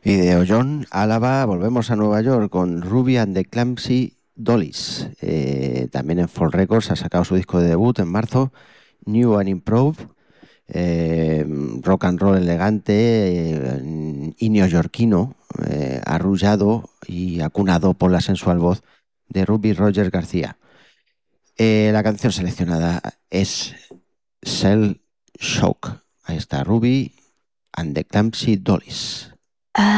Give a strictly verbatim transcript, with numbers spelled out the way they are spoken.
Y de Ollón, Álava, volvemos a Nueva York con Ruby and the Clumsy Dollies. Eh, también en Fall Records ha sacado su disco de debut en marzo, New and Improved. Eh, rock and roll elegante eh, y neoyorquino, eh, arrullado y acunado por la sensual voz de Ruby Rogers García. Eh, la canción seleccionada es Cell Shock. Ahí está Ruby and the Clumsy Dollies.